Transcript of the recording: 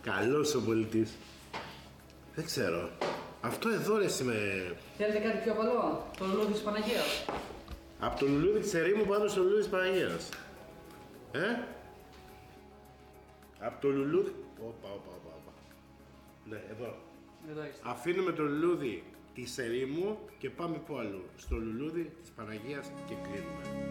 Καλός ο πολιτής. Δεν ξέρω. Αυτό εδώ ρε με... Θέλετε κάτι πιο καλό, το λουλούδι της Παναγίας. Από το λουλούδι της ερήμου πάνω στο λουλούδι της Παναγίας. Από το λουλούδι... Όπα. Ναι, εδώ. Εδώ είστε. Αφήνουμε το λουλούδι της ερήμου και πάμε που αλλού. Στο λουλούδι της Παναγίας και κλείνουμε.